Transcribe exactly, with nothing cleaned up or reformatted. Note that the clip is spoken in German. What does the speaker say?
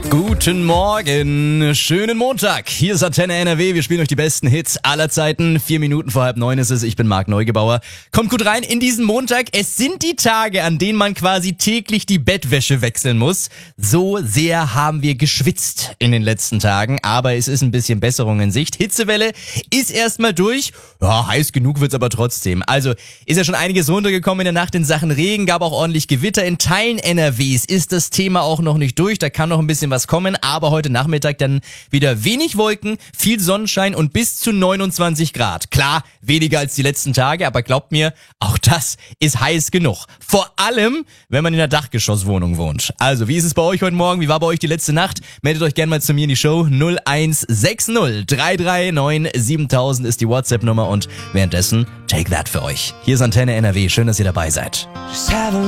Guten Morgen, schönen Montag. Hier ist Antenne N R W, wir spielen euch die besten Hits aller Zeiten. Vier Minuten vor halb neun ist es, ich bin Marc Neugebauer. Kommt gut rein in diesen Montag. Es sind die Tage, an denen man quasi täglich die Bettwäsche wechseln muss. So sehr haben wir geschwitzt in den letzten Tagen, aber es ist ein bisschen Besserung in Sicht. Hitzewelle ist erstmal durch. Ja, heiß genug wird's aber trotzdem. Also ist ja schon einiges runtergekommen in der Nacht in Sachen Regen, gab auch ordentlich Gewitter. In Teilen N R Ws ist das Thema auch noch nicht durch, da kann noch ein bisschen was kommen, aber heute Nachmittag dann wieder wenig Wolken, viel Sonnenschein und bis zu neunundzwanzig Grad. Klar, weniger als die letzten Tage, aber glaubt mir, auch das ist heiß genug. Vor allem, wenn man in einer Dachgeschosswohnung wohnt. Also, wie ist es bei euch heute Morgen? Wie war bei euch die letzte Nacht? Meldet euch gerne mal zu mir in die Show. null eins sechs null drei drei neun siebentausend ist die WhatsApp-Nummer und währenddessen Take That für euch. Hier ist Antenne N R W. Schön, dass ihr dabei seid.